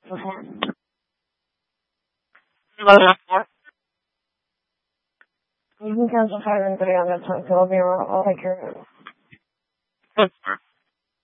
before. You can cancel 5 and 3 on that time, so I'll take care of it.